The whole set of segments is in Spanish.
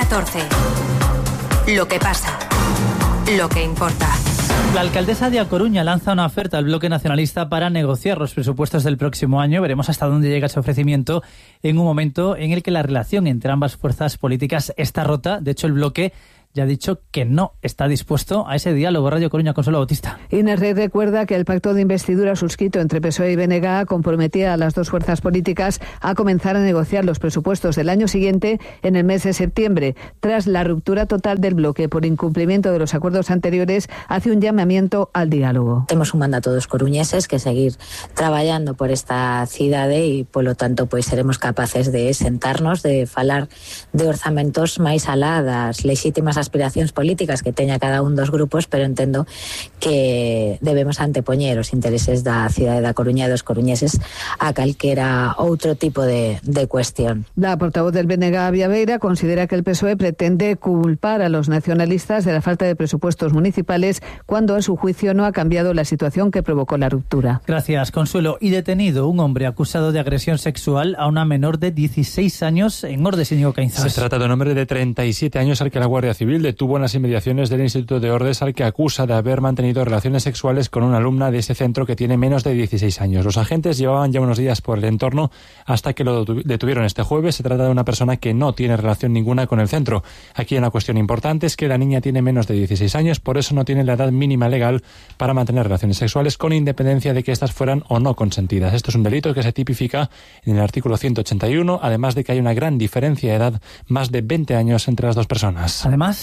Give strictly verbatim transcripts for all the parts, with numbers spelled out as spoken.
catorce. Lo que pasa. Lo que importa. La alcaldesa de A Coruña lanza una oferta al bloque nacionalista para negociar los presupuestos del próximo año. Veremos hasta dónde llega ese ofrecimiento en un momento en el que la relación entre ambas fuerzas políticas está rota. De hecho, el bloque ya ha dicho que no está dispuesto a ese diálogo. Radio Coruña, Consuelo Bautista. Inés Rey recuerda que el pacto de investidura suscrito entre P S O E y B N G comprometía a las dos fuerzas políticas a comenzar a negociar los presupuestos del año siguiente en el mes de septiembre. Tras la ruptura total del bloque por incumplimiento de los acuerdos anteriores, hace un llamamiento al diálogo. Temos un mandato dos coruñeses que seguir traballando por esta cidade e, polo tanto, pois seremos capaces de sentarnos, de falar de orzamentos máis alá das lexítimas aspiracións políticas que teña cada un dos grupos, pero entendo que debemos antepoñer os intereses da cidade da Coruña e dos coruñeses a calquera outro tipo de, de cuestión. La portavoz del B N G, Avia Beira, considera que el P S O E pretende culpar a los nacionalistas de la falta de presupuestos municipales cuando, a su juicio, no ha cambiado la situación que provocó la ruptura. Gracias, Consuelo. Y detenido un hombre acusado de agresión sexual a una menor de dieciséis años en Ordes, Íñigo Caínzas. Se trata de un hombre de treinta y siete años al que la Guardia Civil detuvo en las inmediaciones del Instituto de Ordes, al que acusa de haber mantenido relaciones sexuales con una alumna de ese centro que tiene menos de dieciséis años. Los agentes llevaban ya unos días por el entorno hasta que lo detuvieron este jueves. Se trata de una persona que no tiene relación ninguna con el centro. Aquí una cuestión importante es que la niña tiene menos de dieciséis años, por eso no tiene la edad mínima legal para mantener relaciones sexuales, con independencia de que éstas fueran o no consentidas. Esto es un delito que se tipifica en el artículo ciento ochenta y uno, además de que hay una gran diferencia de edad, más de veinte años entre las dos personas. Además,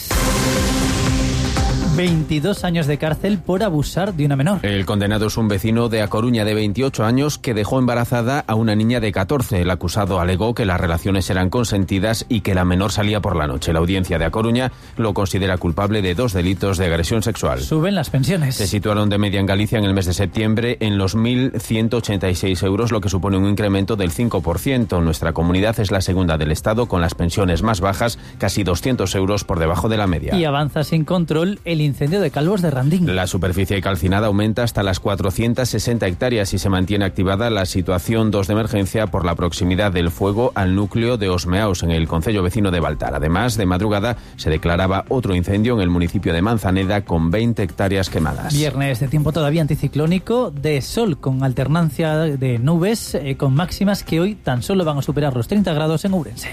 veintidós años de cárcel por abusar de una menor. El condenado es un vecino de A Coruña de veintiocho años que dejó embarazada a una niña de catorce. El acusado alegó que las relaciones eran consentidas y que la menor salía por la noche. La audiencia de A Coruña lo considera culpable de dos delitos de agresión sexual. Suben las pensiones. Se situaron de media en Galicia en el mes de septiembre en los mil ciento ochenta y seis euros, lo que supone un incremento del cinco por ciento. Nuestra comunidad es la segunda del Estado con las pensiones más bajas, casi doscientos euros por debajo de la media. Y avanza sin control el incendio de Calvos de Randín. La superficie calcinada aumenta hasta las cuatrocientas sesenta hectáreas y se mantiene activada la situación dos de emergencia por la proximidad del fuego al núcleo de Osmeaos, en el concello vecino de Baltar. Además, de madrugada se declaraba otro incendio en el municipio de Manzaneda con veinte hectáreas quemadas. Viernes de tiempo todavía anticiclónico, de sol con alternancia de nubes, eh, con máximas que hoy tan solo van a superar los treinta grados en Ourense.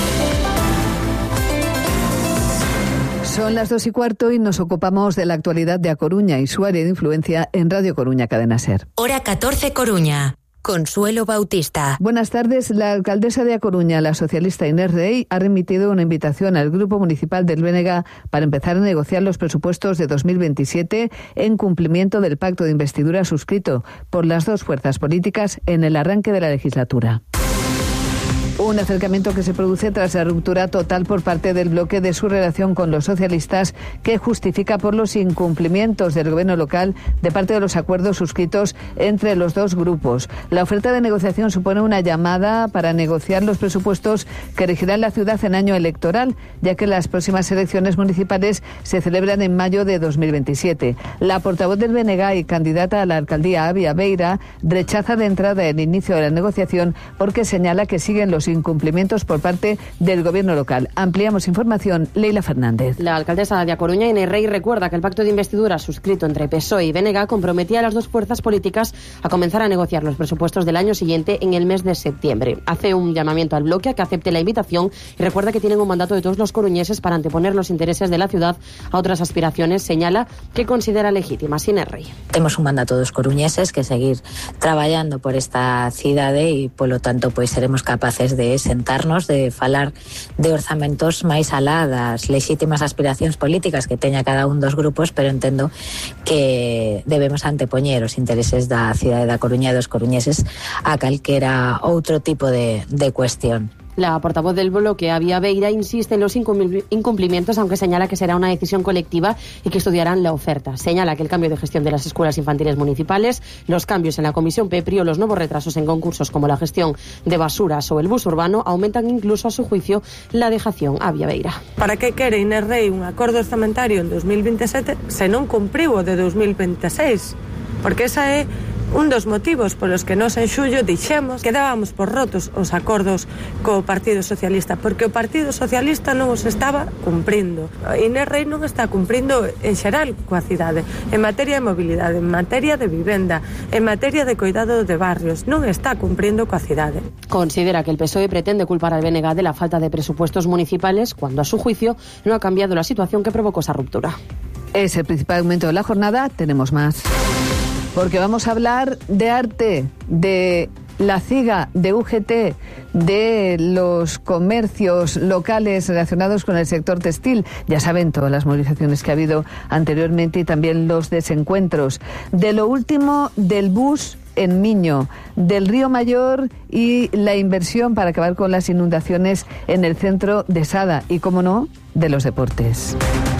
Son las dos y cuarto y nos ocupamos de la actualidad de A Coruña y su área de influencia en Radio Coruña Cadena Ser. Hora catorce Coruña. Consuelo Bautista. Buenas tardes. La alcaldesa de A Coruña, la socialista Inés Rey, ha remitido una invitación al Grupo Municipal del B N G para empezar a negociar los presupuestos de dos mil veintisiete en cumplimiento del pacto de investidura suscrito por las dos fuerzas políticas en el arranque de la legislatura. Un acercamiento que se produce tras la ruptura total por parte del bloque de su relación con los socialistas, que justifica por los incumplimientos del gobierno local de parte de los acuerdos suscritos entre los dos grupos. La oferta de negociación supone una llamada para negociar los presupuestos que regirán la ciudad en año electoral, ya que las próximas elecciones municipales se celebran en mayo de dos mil veintisiete. La portavoz del B N G y candidata a la alcaldía, Avia Beira, rechaza de entrada el inicio de la negociación porque señala que siguen los incumplimientos por parte del gobierno local. Ampliamos información, Leila Fernández. La alcaldesa de A Coruña, Inés Rey, recuerda que el pacto de investidura suscrito entre P S O E y B N G comprometía a las dos fuerzas políticas a comenzar a negociar los presupuestos del año siguiente en el mes de septiembre. Hace un llamamiento al bloque a que acepte la invitación y recuerda que tienen un mandato de todos los coruñeses para anteponer los intereses de la ciudad a otras aspiraciones. Señala que considera legítimas. Inés Rey. Temos un mandato dos coruñeses que seguir traballando por esta cidade e, polo tanto, pois seremos capaces de sentarnos, de falar de orzamentos máis alá das lexítimas aspiracións políticas que teña cada un dos grupos, pero entendo que debemos antepoñer os intereses da cidade da Coruña e dos coruñeses a calquera outro tipo de, de cuestión. La portavoz del bloque, Avia Beira, insiste en los incumplimientos, aunque señala que será una decisión colectiva y que estudiarán la oferta. Señala que el cambio de gestión de las escuelas infantiles municipales, los cambios en la comisión PEPRI o los nuevos retrasos en concursos como la gestión de basuras o el bus urbano aumentan incluso, a su juicio, la dejación. Avia Beira. Para que quere Inés Rey un acordo orzamentario en dos mil veintisiete se non cumpriu o de dos mil veintiséis? Porque esa é Un dos motivos polos que nós en xullo dixemos que dábamos por rotos os acordos co Partido Socialista, porque o Partido Socialista non os estaba cumprindo. Inés Rei non está cumprindo en xeral coa cidade, en materia de mobilidade, en materia de vivenda, en materia de cuidado de barrios, non está cumprindo coa cidade. Considera que el P S O E pretende culpar al B N G de la falta de presupuestos municipales cuando, a su juicio, no ha cambiado la situación que provocó esa ruptura. Es el principal momento de la jornada. Tenemos más. Porque vamos a hablar de arte, de la CIGA, de U G T, de los comercios locales relacionados con el sector textil. Ya saben todas las movilizaciones que ha habido anteriormente y también los desencuentros. De lo último del bus en Miño, del Río Mayor y la inversión para acabar con las inundaciones en el centro de Sada. Y, cómo no, de los deportes.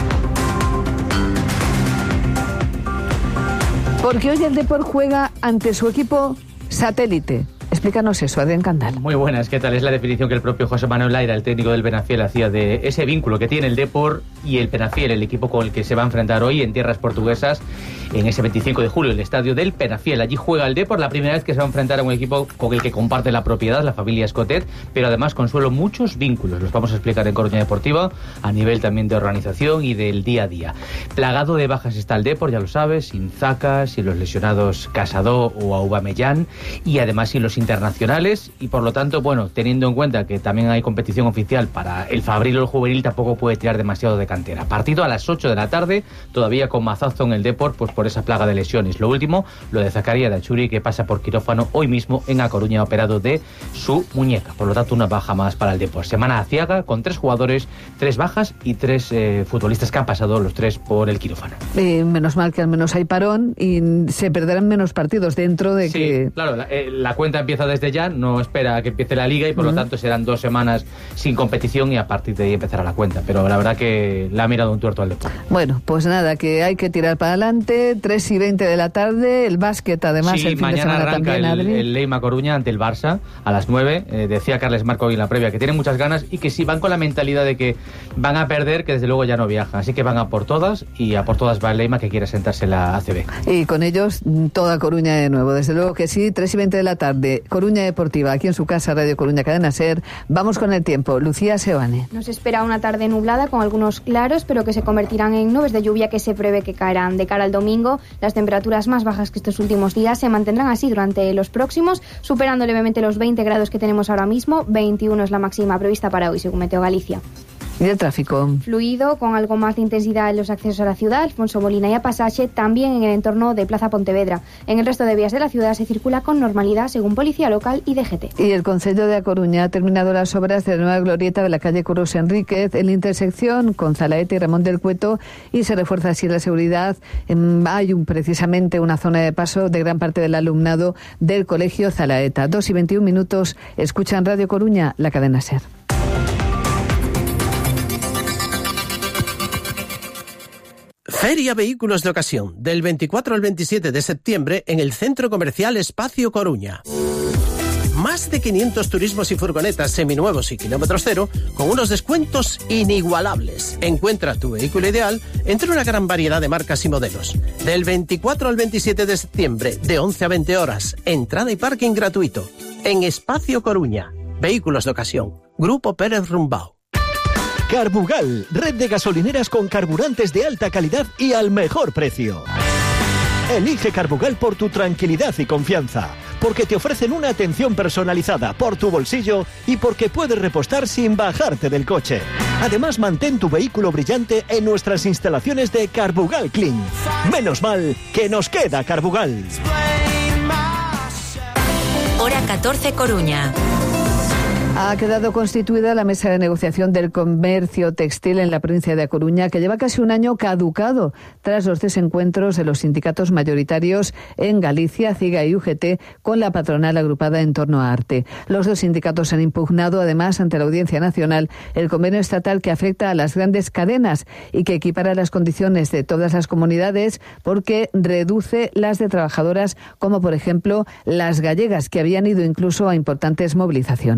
Porque hoy el Depor juega ante su equipo satélite. Explícanos eso, Adrián Candal. Muy buenas, ¿qué tal? Es la definición que el propio José Manuel Laira, el técnico del Penafiel, hacía de ese vínculo que tiene el Depor y el Penafiel, el equipo con el que se va a enfrentar hoy en tierras portuguesas, en ese veinticinco de julio, el estadio del Penafiel. Allí juega el Depor, la primera vez que se va a enfrentar a un equipo con el que comparte la propiedad, la familia Escotet, pero además con suelo muchos vínculos. Los vamos a explicar en Coruña Deportiva, a nivel también de organización y del día a día. Plagado de bajas está el Depor, ya lo sabes, sin Zaka, sin los lesionados Casado o Aubameyang, y además sin los internacionales, y por lo tanto, bueno, teniendo en cuenta que también hay competición oficial para el Fabril o el juvenil, tampoco puede tirar demasiado de cantera. Partido a las ocho de la tarde, todavía con mazazo en el Depor, pues por esa plaga de lesiones. Lo último, lo de Zacarías de Achuri, que pasa por quirófano hoy mismo en A Coruña, operado de su muñeca. Por lo tanto, una baja más para el Depor. Semana aciaga, con tres jugadores, tres bajas y tres eh, futbolistas que han pasado los tres por el quirófano. Eh, menos mal que al menos hay parón y se perderán menos partidos dentro de sí, que... claro, la, eh, la cuenta empieza desde ya, no espera a que empiece la liga y por uh-huh. lo tanto serán dos semanas sin competición y a partir de ahí empezará la cuenta. Pero la verdad que le ha mirado un tuerto al Depor. Bueno, pues nada, que hay que tirar para adelante. tres y veinte de la tarde, el básquet además sí, el fin de semana arranca también, el, el Leima Coruña ante el Barça a las nueve. Eh, decía Carles Marco hoy en la previa que tienen muchas ganas y que si van con la mentalidad de que van a perder, que desde luego ya no viajan. Así que van a por todas y a por todas va el Leima, que quiere sentarse en la A C B. Y con ellos toda Coruña de nuevo, desde luego que sí. Tres y veinte de la tarde, Coruña Deportiva, aquí en su casa, Radio Coruña, Cadena Ser. Vamos con el tiempo. Lucía Seoane. Nos espera una tarde nublada con algunos claros, pero que se convertirán en nubes de lluvia que se prevé que caerán de cara al domingo. Las temperaturas más bajas que estos últimos días se mantendrán así durante los próximos, superando levemente los veinte grados que tenemos ahora mismo. veintiuno es la máxima prevista para hoy, según Meteo Galicia. ¿Y el tráfico? Fluido, con algo más de intensidad en los accesos a la ciudad, Alfonso Molina y a Pasaje, también en el entorno de Plaza Pontevedra. En el resto de vías de la ciudad se circula con normalidad, según Policía Local y D G T. Y el Concello de A Coruña ha terminado las obras de la nueva glorieta de la calle Curros Enríquez en la intersección con Zalaeta y Ramón del Cueto, y se refuerza así la seguridad. Hay un, precisamente una zona de paso de gran parte del alumnado del Colegio Zalaeta. Dos y veintiún minutos, escuchan Radio Coruña, la cadena SER. Feria Vehículos de Ocasión, del veinticuatro al veintisiete de septiembre en el Centro Comercial Espacio Coruña. Más de quinientos turismos y furgonetas seminuevos y kilómetros cero con unos descuentos inigualables. Encuentra tu vehículo ideal entre una gran variedad de marcas y modelos. Del veinticuatro al veintisiete de septiembre, de once a veinte horas, entrada y parking gratuito. En Espacio Coruña, Vehículos de Ocasión, Grupo Pérez Rumbao. Carbugal, red de gasolineras con carburantes de alta calidad y al mejor precio. Elige Carbugal por tu tranquilidad y confianza, porque te ofrecen una atención personalizada por tu bolsillo y porque puedes repostar sin bajarte del coche. Además, mantén tu vehículo brillante en nuestras instalaciones de Carbugal Clean. Menos mal que nos queda Carbugal. Hora catorce, Coruña. Ha quedado constituida la mesa de negociación del comercio textil en la provincia de A Coruña, que lleva casi un año caducado tras los desencuentros de los sindicatos mayoritarios en Galicia, CIGA y U G T, con la patronal agrupada en torno a Arte. Los dos sindicatos han impugnado, además, ante la Audiencia Nacional, el convenio estatal que afecta a las grandes cadenas y que equipara las condiciones de todas las comunidades, porque reduce las de trabajadoras, como por ejemplo las gallegas, que habían ido incluso a importantes movilizaciones. El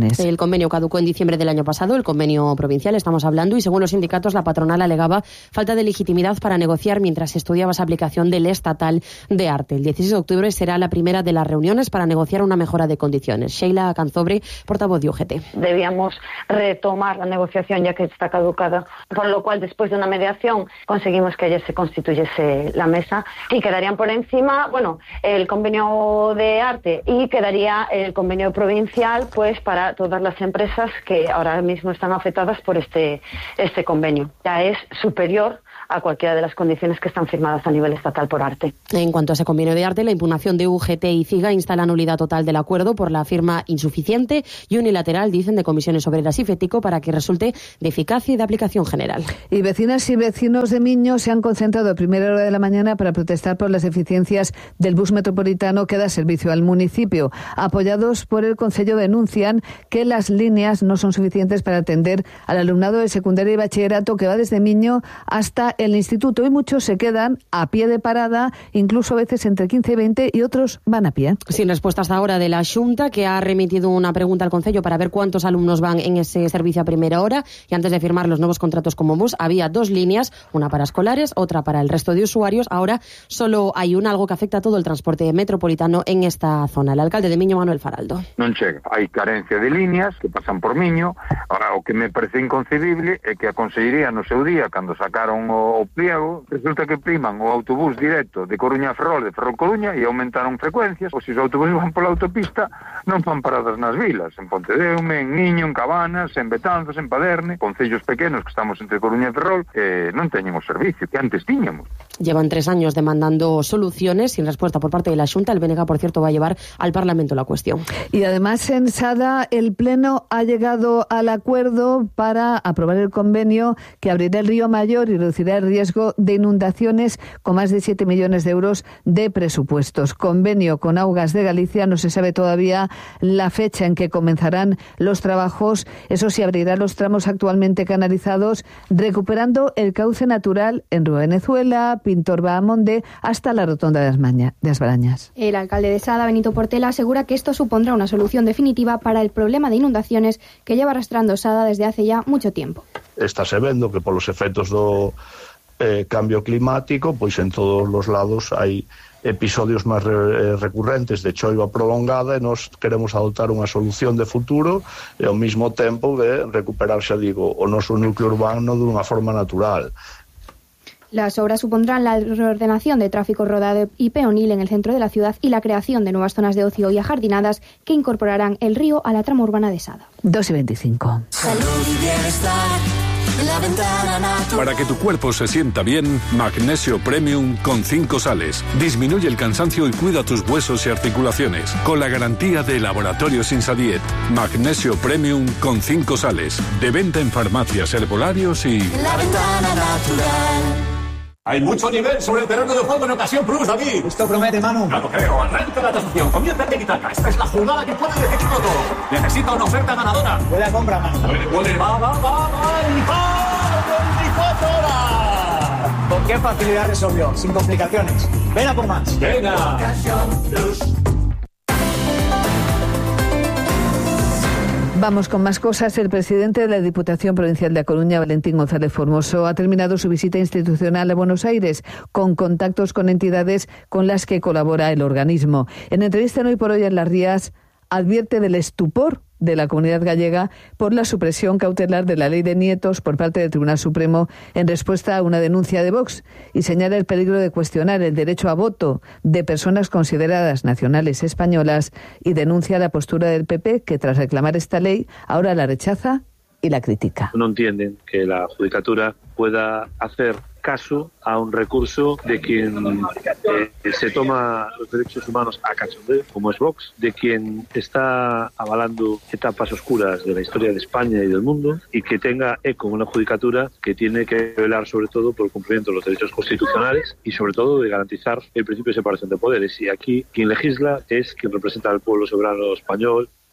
convenio caducó en diciembre del año pasado, el convenio provincial estamos hablando, y según los sindicatos la patronal alegaba falta de legitimidad para negociar mientras estudiaba esa aplicación del estatal de arte. El dieciséis de octubre será la primera de las reuniones para negociar una mejora de condiciones. Sheila Canzobre, portavoz de U G T. Debíamos retomar la negociación ya que está caducada, con lo cual después de una mediación conseguimos que ayer se constituyese la mesa y quedarían por encima, bueno, el convenio de arte y quedaría el convenio provincial, pues para todas las empresas que ahora mismo están afectadas por este, este convenio. Ya es superior a cualquiera de las condiciones que están firmadas a nivel estatal por arte. En cuanto a ese convenio de arte, la impugnación de U G T y CIGA insta la nulidad total del acuerdo por la firma insuficiente y unilateral, dicen, de Comisiones Obreras y FETICO para que resulte de eficacia y de aplicación general. Y vecinas y vecinos de Miño se han concentrado a primera hora de la mañana para protestar por las deficiencias del bus metropolitano que da servicio al municipio. Apoyados por el Concello, denuncian que las líneas no son suficientes para atender al alumnado de secundaria y bachillerato que va desde Miño hasta el instituto, y muchos se quedan a pie de parada, incluso a veces entre quince y veinte, y otros van a pie. Sin respuesta hasta ahora de la Xunta, que ha remitido una pregunta al Concello para ver cuántos alumnos van en ese servicio a primera hora, y antes de firmar los nuevos contratos como bus había dos líneas, una para escolares, otra para el resto de usuarios. Ahora solo hay una, algo que afecta a todo el transporte metropolitano en esta zona. El alcalde de Miño, Manuel Faraldo. Non chega, hai carencia de líneas que pasan por Miño. Ahora, o que me parece inconcebible é que a Consellería no seu día, cando sacaron o o pliego, resulta que priman o autobús directo de Coruña a Ferrol, de Ferrol Coruña, e aumentaron frecuencias. O se os autobuses van pola autopista, non fan paradas nas vilas, en Pontedeume, en Niño, en Cabanas, en Betanzos, en Paderne, concellos pequenos que estamos entre Coruña e Ferrol, que non teñen o servicio que antes tiñamos. Llevan tres años demandando soluciones sin respuesta por parte de la Xunta. El B N G, por cierto, va a llevar al Parlamento la cuestión. Y además en Sada el Pleno ha llegado al acuerdo para aprobar el convenio que abrirá el Río Mayor y reducirá el riesgo de inundaciones con más de siete millones de euros de presupuestos. Convenio con Augas de Galicia, no se sabe todavía la fecha en que comenzarán los trabajos. Eso sí, abrirá los tramos actualmente canalizados, recuperando el cauce natural en Rúa Venezuela, Pintor Bahamonde, hasta la Rotonda de Asmaña, de Asbarañas. El alcalde de Sada, Benito Portela, asegura que esto supondrá una solución definitiva para el problema de inundaciones que lleva arrastrando Sada desde hace ya mucho tiempo. Estáse vendo que polos efectos do eh, cambio climático, pois en todos os lados hai episodios máis re, recurrentes de choiva prolongada, e nós queremos adoptar unha solución de futuro e ao mesmo tempo de recuperar, xa digo, o noso núcleo urbano dunha forma natural. Las obras supondrán la reordenación de tráfico rodado y peonil en el centro de la ciudad y la creación de nuevas zonas de ocio y ajardinadas que incorporarán el río a la trama urbana de Sada. dos y veinticinco. Salud y bienestar. La ventana natural. Para que tu cuerpo se sienta bien, Magnesio Premium con cinco sales. Disminuye el cansancio y cuida tus huesos y articulaciones. Con la garantía de Laboratorios Insadiet. Magnesio Premium con cinco sales. De venta en farmacias, herbolarios y... La ventana natural. Hay mucho nivel sobre el terreno de juego en Ocasión Plus, David. Esto promete, Manu. Claro, creo. Arranca la tasación. Comienza el Tiki-Taka. Esta es la jugada que puede decidirlo todo. Necesita una oferta ganadora. Puede compra, Manu. Puede, puede. Va, va, va, va. veinticuatro horas. ¿Con qué facilidad resolvió? Sin complicaciones. Ven a por más. Venga. Ocasión Plus. Vamos con más cosas. El presidente de la Diputación Provincial de A Coruña, Valentín González Formoso, ha terminado su visita institucional a Buenos Aires con contactos con entidades con las que colabora el organismo. En entrevista en Hoy por Hoy en Las Rías, advierte del estupor de la comunidad gallega por la supresión cautelar de la ley de nietos por parte del Tribunal Supremo en respuesta a una denuncia de Vox, y señala el peligro de cuestionar el derecho a voto de personas consideradas nacionales españolas, y denuncia la postura del P P, que tras reclamar esta ley ahora la rechaza y la critica. No entienden que la Judicatura pueda hacer caso a un recurso de quien eh, se toma los derechos humanos a cachondeo, como es Vox, de quien está avalando etapas oscuras de la historia de España y del mundo, y que tenga eco en una judicatura que tiene que velar sobre todo por el cumplimiento de los derechos constitucionales y sobre todo de garantizar el principio de separación de poderes. Y aquí quien legisla es quien representa al pueblo soberano español.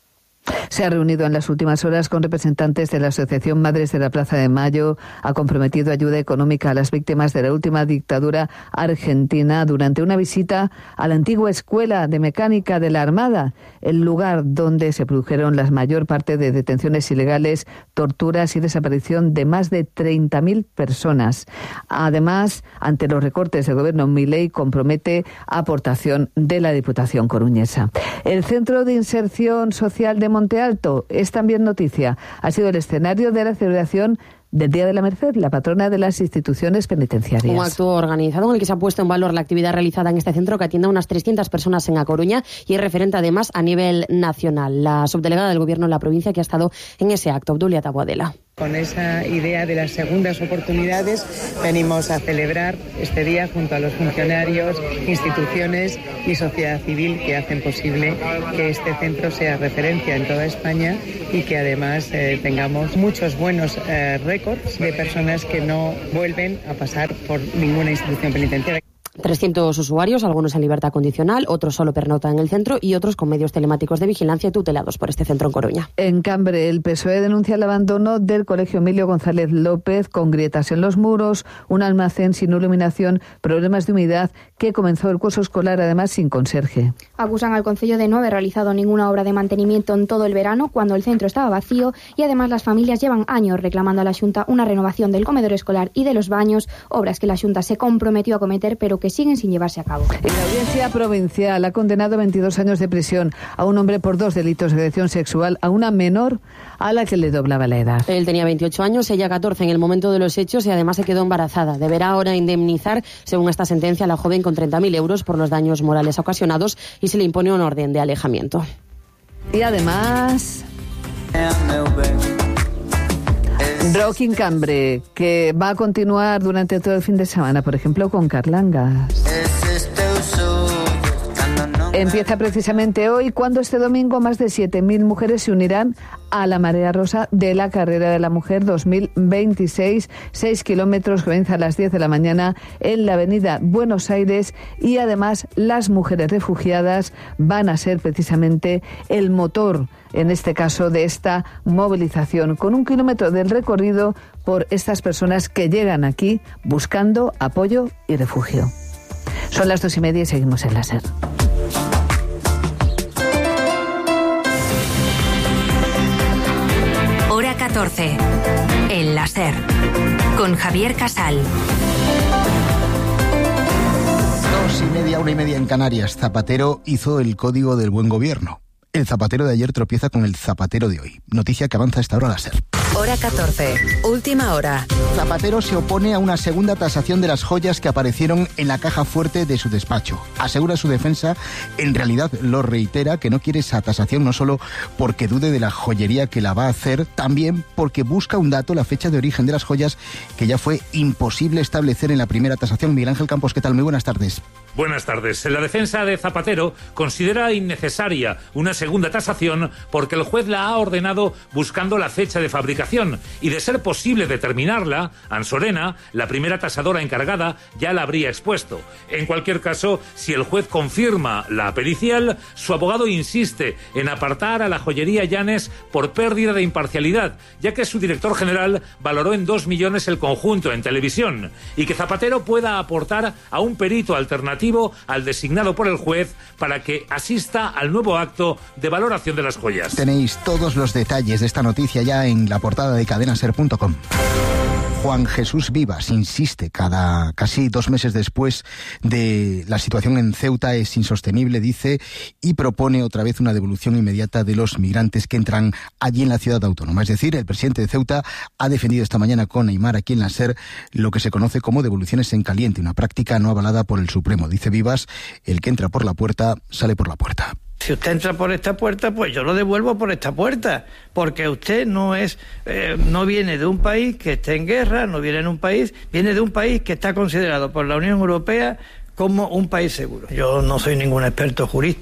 Se ha reunido en las últimas horas con representantes de la Asociación Madres de la Plaza de Mayo. Ha comprometido ayuda económica a las víctimas de la última dictadura argentina durante una visita a la antigua Escuela de Mecánica de la Armada, el lugar donde se produjeron la mayor parte de detenciones ilegales, torturas y desaparición de más de treinta mil personas. Además, ante los recortes del gobierno Milei, compromete aportación de la Diputación coruñesa. El Centro de Inserción Social de Monte Alto es también noticia. Ha sido el escenario de la celebración del Día de la Merced, la patrona de las instituciones penitenciarias. Un acto organizado en el que se ha puesto en valor la actividad realizada en este centro, que atiende a unas trescientas personas en A Coruña y es referente además a nivel nacional. La subdelegada del Gobierno en la provincia que ha estado en ese acto, Obdulia Taboadela. Con esa idea de las segundas oportunidades venimos a celebrar este día junto a los funcionarios, instituciones y sociedad civil que hacen posible que este centro sea referencia en toda España y que además eh, tengamos muchos buenos eh, récords de personas que no vuelven a pasar por ninguna institución penitenciaria. trescientos usuarios, algunos en libertad condicional, otros solo pernotan en el centro y otros con medios telemáticos de vigilancia tutelados por este centro en Coruña. En Cambre, el P S O E denuncia el abandono del Colegio Emilio González López con grietas en los muros, un almacén sin iluminación, problemas de humedad, que comenzó el curso escolar además sin conserje. Acusan al concello de no haber realizado ninguna obra de mantenimiento en todo el verano cuando el centro estaba vacío y además las familias llevan años reclamando a la Xunta una renovación del comedor escolar y de los baños, obras que la Xunta se comprometió a cometer pero que siguen sin llevarse a cabo. En la audiencia provincial ha condenado a veintidós años de prisión a un hombre por dos delitos de agresión sexual a una menor a la que le doblaba la edad. Él tenía veintiocho años, ella catorce en el momento de los hechos y además se quedó embarazada. Deberá ahora indemnizar, según esta sentencia, a la joven con treinta mil euros por los daños morales ocasionados y se le impone una orden de alejamiento. Y además... Rock in Cambre, que va a continuar durante todo el fin de semana, por ejemplo, con Carlangas. Empieza precisamente hoy, cuando este domingo más de siete mil mujeres se unirán a la Marea Rosa de la Carrera de la Mujer dos mil veintiséis. Seis kilómetros, comienza a las diez de la mañana en la avenida Buenos Aires y además las mujeres refugiadas van a ser precisamente el motor, en este caso, de esta movilización, con un kilómetro del recorrido por estas personas que llegan aquí buscando apoyo y refugio. Son las dos y media y seguimos en la SER. Hora catorce, en la SER, con Javier Casal. Dos y media, una y media en Canarias. Zapatero hizo el código del buen gobierno. El zapatero de ayer tropieza con el zapatero de hoy. Noticia que avanza a esta hora a la SER. Hora catorce, última hora. Zapatero se opone a una segunda tasación de las joyas que aparecieron en la caja fuerte de su despacho. Asegura su defensa, en realidad lo reitera, que no quiere esa tasación no solo porque dude de la joyería que la va a hacer, también porque busca un dato, la fecha de origen de las joyas, que ya fue imposible establecer en la primera tasación. Miguel Ángel Campos, ¿qué tal? Muy buenas tardes. Buenas tardes. La defensa de Zapatero considera innecesaria una segunda tasación porque el juez la ha ordenado buscando la fecha de fabricación y, de ser posible determinarla, Ansorena, la primera tasadora encargada, ya la habría expuesto. En cualquier caso, si el juez confirma la pericial, su abogado insiste en apartar a la joyería Llanes por pérdida de imparcialidad, ya que su director general valoró en dos millones el conjunto en televisión, y que Zapatero pueda aportar a un perito alternativo al designado por el juez para que asista al nuevo acto de valoración de las joyas. Tenéis todos los detalles de esta noticia ya en la portada de cadena ser punto com. Juan Jesús Vivas insiste, cada casi dos meses después de la situación en Ceuta es insostenible, dice, y propone otra vez una devolución inmediata de los migrantes que entran allí en la ciudad autónoma. Es decir, el presidente de Ceuta ha defendido esta mañana con Aymar aquí en la SER lo que se conoce como devoluciones en caliente, una práctica no avalada por el Supremo. Dice Vivas, el que entra por la puerta, sale por la puerta. Si usted entra por esta puerta, pues yo lo devuelvo por esta puerta, porque usted no es, eh, no viene de un país que esté en guerra, no viene de un país, viene de un país que está considerado por la Unión Europea como un país seguro. Yo no soy ningún experto jurista,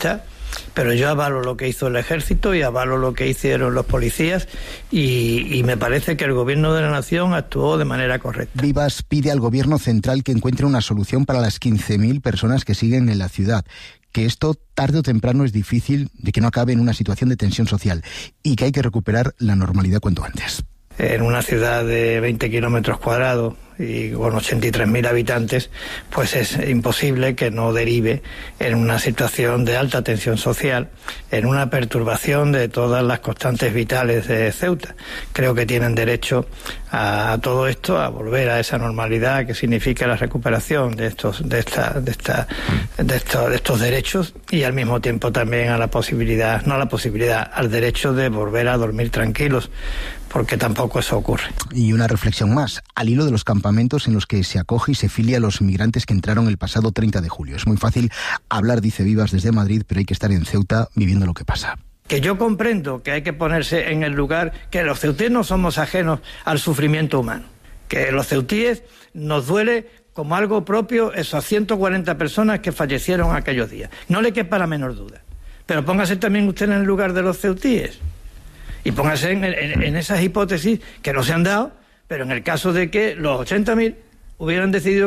pero yo avalo lo que hizo el ejército y avalo lo que hicieron los policías y, y me parece que el gobierno de la nación actuó de manera correcta. Vivas pide al gobierno central que encuentre una solución para las quince mil personas que siguen en la ciudad, que esto tarde o temprano es difícil de que no acabe en una situación de tensión social y que hay que recuperar la normalidad cuanto antes. En una ciudad de veinte kilómetros cuadrados y con ochenta y tres mil habitantes, pues es imposible que no derive en una situación de alta tensión social, en una perturbación de todas las constantes vitales de Ceuta. Creo que tienen derecho a, a todo esto, a volver a esa normalidad que significa la recuperación de estos, de esta, de esta, de estos, de estos derechos y al mismo tiempo también a la posibilidad, no a la posibilidad, al derecho de volver a dormir tranquilos, porque tampoco eso ocurre. Y una reflexión más, al hilo de los campamentos en los que se acoge y se filia a los migrantes que entraron el pasado treinta de julio. Es muy fácil hablar, dice Vivas, desde Madrid, pero hay que estar en Ceuta viviendo lo que pasa. Que yo comprendo que hay que ponerse en el lugar, que los ceutíes no somos ajenos al sufrimiento humano, que los ceutíes nos duele como algo propio esas ciento cuarenta personas que fallecieron aquellos días. No le quepa la menor duda. Pero póngase también usted en el lugar de los ceutíes. Y póngase en, en, en esas hipótesis que no se han dado, pero en el caso de que los ochenta mil hubieran decidido